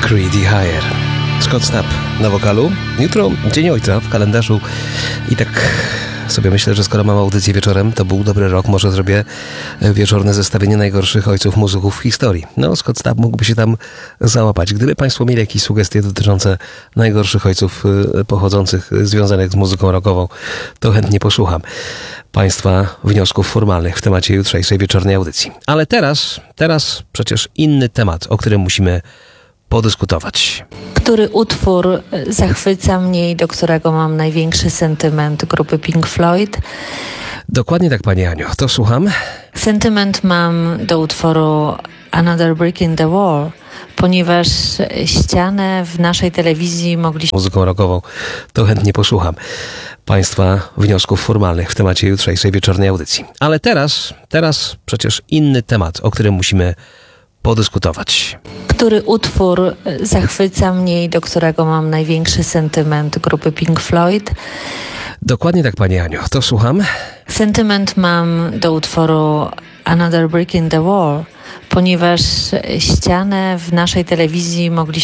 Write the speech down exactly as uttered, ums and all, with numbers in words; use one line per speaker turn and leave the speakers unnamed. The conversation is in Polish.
Creedy Higher. Scott Stapp na wokalu. Jutro Dzień Ojca w kalendarzu i tak sobie myślę, że skoro mam audycję wieczorem, to był dobry rok, może zrobię wieczorne zestawienie najgorszych ojców muzyków w historii. No, Scott Stapp mógłby się tam załapać. Gdyby Państwo mieli jakieś sugestie dotyczące najgorszych ojców pochodzących, związanych z muzyką rockową, to chętnie posłucham Państwa wniosków formalnych w temacie jutrzejszej wieczornej audycji. Ale teraz, teraz przecież inny temat, o którym musimy podyskutować.
Który utwór zachwyca mnie i do którego mam największy sentyment grupy Pink Floyd?
Dokładnie tak, Pani Aniu. To słucham.
Sentyment mam do utworu Another Brick in the Wall, ponieważ ścianę w naszej telewizji mogliśmy...
Muzyką rockową, to chętnie posłucham Państwa wniosków formalnych w temacie jutrzejszej wieczornej audycji. Ale teraz, teraz przecież inny temat, o którym musimy podyskutować.
Który utwór zachwyca mnie i do którego mam największy sentyment grupy Pink Floyd?
Dokładnie tak, Pani Aniu. To słucham.
Sentyment mam do utworu Another Brick in the Wall, ponieważ ścianę w naszej telewizji mogliśmy